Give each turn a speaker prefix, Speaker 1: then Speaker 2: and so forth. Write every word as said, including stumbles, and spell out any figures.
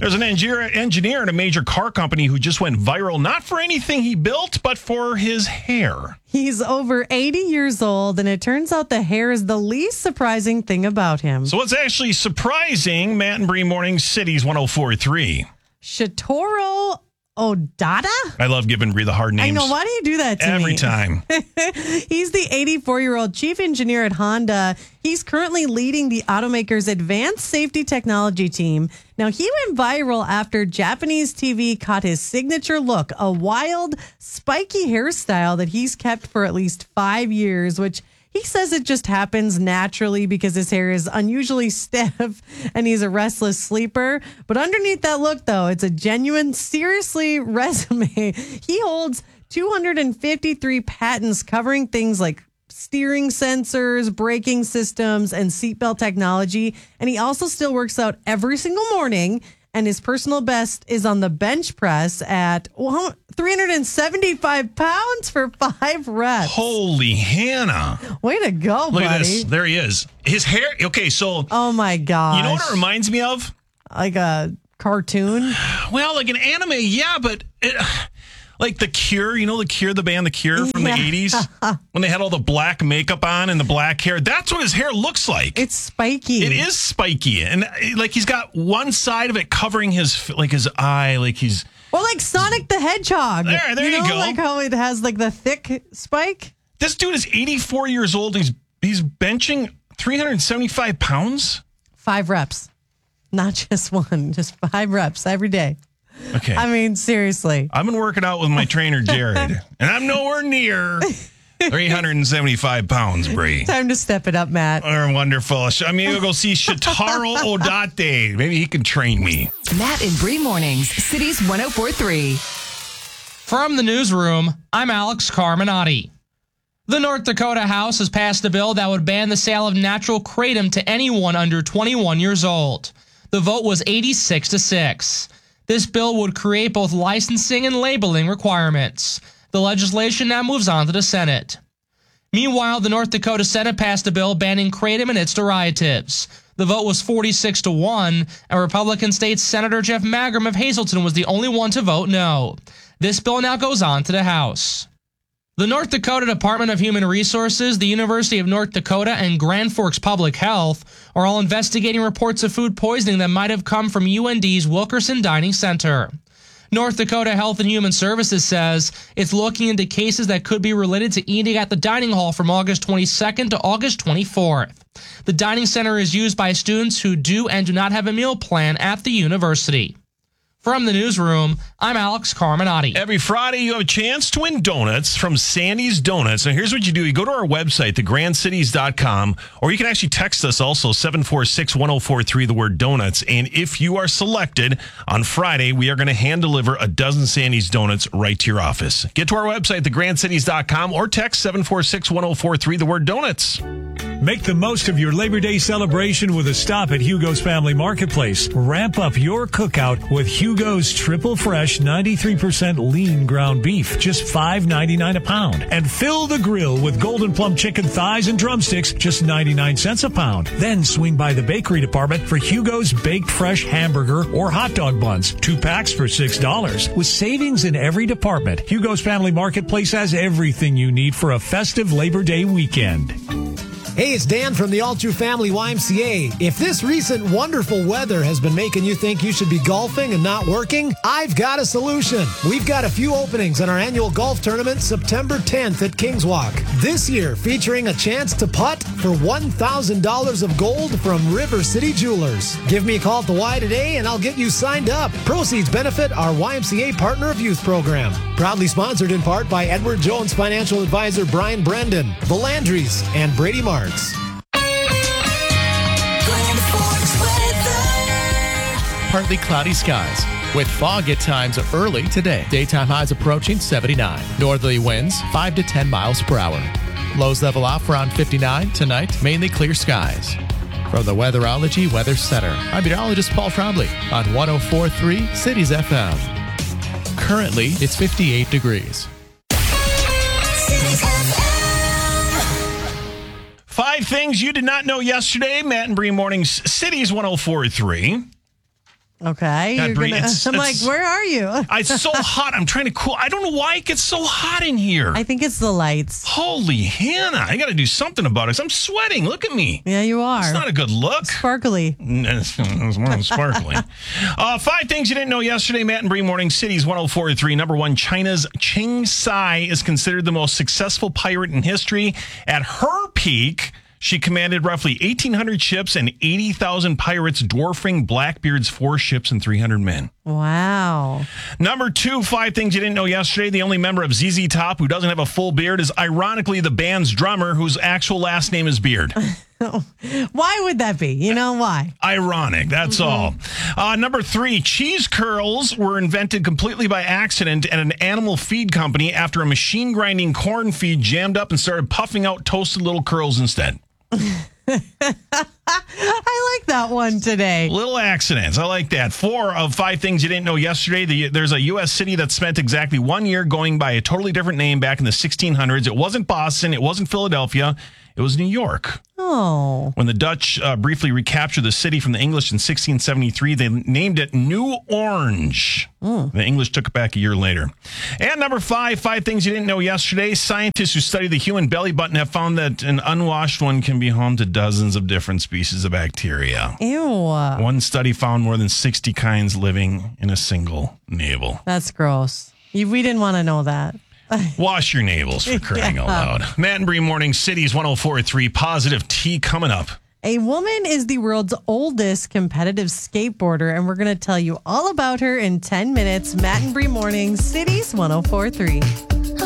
Speaker 1: There's an engineer, engineer at a major car company who just went viral, not for anything he built, but for his hair.
Speaker 2: He's over eighty years old, and it turns out the hair is the least surprising thing about him.
Speaker 1: So what's actually surprising? Matt and Bree Morning, Cities one oh four point three.
Speaker 2: Shitoro Odata?
Speaker 1: I love giving Bree the hard names.
Speaker 2: I know. Why do you do that to
Speaker 1: Every
Speaker 2: me?
Speaker 1: time.
Speaker 2: He's the eighty-four-year-old chief engineer at Honda. He's currently leading the automaker's advanced safety technology team. Now, he went viral after Japanese T V caught his signature look, a wild, spiky hairstyle that he's kept for at least five years, which he says it just happens naturally because his hair is unusually stiff and he's a restless sleeper. But underneath that look, though, it's a genuine, seriously resume. He holds two hundred fifty-three patents covering things like steering sensors, braking systems, and seatbelt technology. And he also still works out every single morning. And his personal best is on the bench press at three hundred seventy-five pounds for five reps.
Speaker 1: Holy Hannah.
Speaker 2: Way to go,
Speaker 1: Look
Speaker 2: buddy.
Speaker 1: at this. There he is. His hair. Okay, so.
Speaker 2: Oh, my gosh.
Speaker 1: You know what it reminds me of?
Speaker 2: Like a cartoon?
Speaker 1: Well, like an anime, yeah, but it, like The Cure. You know The Cure, the band The Cure from
Speaker 2: Yeah.
Speaker 1: the eighties? When they had all the black makeup on and the black hair. That's what his hair looks like.
Speaker 2: It's spiky.
Speaker 1: It is spiky. And like he's got one side of it covering his, like his eye, like he's.
Speaker 2: Or like Sonic the Hedgehog.
Speaker 1: There, there
Speaker 2: you,
Speaker 1: you
Speaker 2: know,
Speaker 1: go.
Speaker 2: Like how it has like the thick spike.
Speaker 1: This dude is eighty-four years old. He's he's benching three hundred seventy-five pounds.
Speaker 2: Five reps. Not just one, just five reps every day.
Speaker 1: Okay.
Speaker 2: I mean, seriously.
Speaker 1: I've been working out with my trainer, Jared, and I'm nowhere near three hundred seventy-five pounds, Bree.
Speaker 2: Time to step it up, Matt.
Speaker 1: Are wonderful. I mean, we'll go see Shitaro Odate. Maybe he can train me.
Speaker 3: Matt and Bree Mornings, Cities one oh four point three.
Speaker 4: From the newsroom, I'm Alex Carminati. The North Dakota House has passed a bill that would ban the sale of natural kratom to anyone under twenty-one years old. The vote was eighty-six to six. This bill would create both licensing and labeling requirements. The legislation now moves on to the Senate. Meanwhile, the North Dakota Senate passed a bill banning kratom and its derivatives. The vote was forty-six to one, and Republican State Senator Jeff Mangrum of Hazleton was the only one to vote no. This bill now goes on to the House. The North Dakota Department of Human Resources, the University of North Dakota, and Grand Forks Public Health are all investigating reports of food poisoning that might have come from U N D's Wilkerson Dining Center. North Dakota Health and Human Services says it's looking into cases that could be related to eating at the dining hall from August twenty-second to August twenty-fourth. The dining center is used by students who do and do not have a meal plan at the university. From the newsroom, I'm Alex Carminati.
Speaker 1: Every Friday, you have a chance to win donuts from Sandy's Donuts. Now, here's what you do. You go to our website, the grand cities dot com, or you can actually text us also, seven four six, one oh four three, the word donuts. And if you are selected on Friday, we are going to hand deliver a dozen Sandy's Donuts right to your office. Get to our website, the grand cities dot com, or text seven four six, one oh four three, the word donuts.
Speaker 5: Make the most of your Labor Day celebration with a stop at Hugo's Family Marketplace. Ramp up your cookout with Hugo's Triple Fresh ninety-three percent lean ground beef, just five ninety-nine a pound. And fill the grill with Golden Plum chicken thighs and drumsticks, just ninety-nine cents a pound. Then swing by the bakery department for Hugo's Baked Fresh hamburger or hot dog buns, two packs for six dollars. With savings in every department, Hugo's Family Marketplace has everything you need for a festive Labor Day weekend.
Speaker 6: Hey, it's Dan from the All True Family Y M C A. If this recent wonderful weather has been making you think you should be golfing and not working, I've got a solution. We've got a few openings in our annual golf tournament September tenth at Kings Walk. This year, featuring a chance to putt for one thousand dollars of gold from River City Jewelers. Give me a call at the Y today and I'll get you signed up. Proceeds benefit our Y M C A Partner of Youth program. Proudly sponsored in part by Edward Jones financial advisor Brian Brendan, the Landrys, and Brady Marks.
Speaker 7: Partly cloudy skies with fog at times early today. Daytime highs approaching seventy-nine. Northerly winds five to ten miles per hour. Lows level off around fifty-nine. Tonight, mainly clear skies. From the Weatherology Weather Center, I'm meteorologist Paul Trombley on one oh four point three Cities F M. Currently, it's fifty-eight degrees.
Speaker 1: Five things you did not know yesterday. Matt and Bree Mornings, Cities one oh four point three.
Speaker 2: Okay.
Speaker 1: God,
Speaker 2: You're
Speaker 1: Bree,
Speaker 2: gonna,
Speaker 1: it's-
Speaker 2: I'm like,
Speaker 1: it's-
Speaker 2: where are you?
Speaker 1: It's so hot. I'm trying to cool. I don't know why it gets so hot in here.
Speaker 2: I think it's the lights.
Speaker 1: Holy Hannah. I got to do something about it 'cause I'm sweating. Look at me.
Speaker 2: Yeah, you are.
Speaker 1: It's not a good look.
Speaker 2: Sparkly.
Speaker 1: It's it's more than sparkling. uh, five things you didn't know yesterday. Matt and Bree Morning Cities one oh four point three. Number one, China's Ching Sai is considered the most successful pirate in history. At her peak, she commanded roughly eighteen hundred ships and eighty thousand pirates, dwarfing Blackbeard's four ships and three hundred men.
Speaker 2: Wow.
Speaker 1: Number two, five things you didn't know yesterday. The only member of Z Z Top who doesn't have a full beard is ironically the band's drummer, whose actual last name is Beard.
Speaker 2: Why would that be? You know why?
Speaker 1: Ironic, that's all. Uh, number three, cheese curls were invented completely by accident at an animal feed company after a machine grinding corn feed jammed up and started puffing out toasted little curls instead.
Speaker 2: I like that one today.
Speaker 1: Little accidents. I like that. Four of five things you didn't know yesterday. The, there's a U S city that spent exactly one year going by a totally different name back in the sixteen hundreds. It wasn't Boston. It wasn't Philadelphia. It was New York.
Speaker 2: Oh.
Speaker 1: When the Dutch uh, briefly recaptured the city from the English in sixteen seventy-three, they named it New Orange. Mm. The English took it back a year later. And number five, five things you didn't know yesterday. Scientists who study the human belly button have found that an unwashed one can be home to dozens of different species of bacteria.
Speaker 2: Ew.
Speaker 1: One study found more than sixty kinds living in a single navel.
Speaker 2: That's gross. You, we didn't want to know that.
Speaker 1: Wash your navels, for crying
Speaker 2: Yeah.
Speaker 1: out loud. Matt and Bree Morning Cities one oh four point three. Positive T coming up.
Speaker 2: A woman is the world's oldest competitive skateboarder, and we're going to tell you all about her in ten minutes. Matt and Bree Morning, Cities one oh four point three.